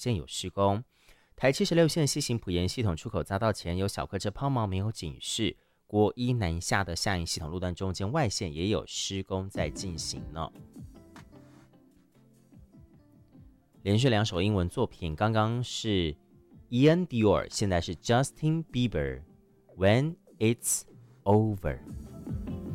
线有施工。台76线西行埔盐系统出口匝道前有小客车抛锚没有警示，国一南下的下营系统路段中间外线也有施工在进行呢。连续2首英文作品，刚刚是 Ian Dior， 现在是 Justin Bieber，When It's Over。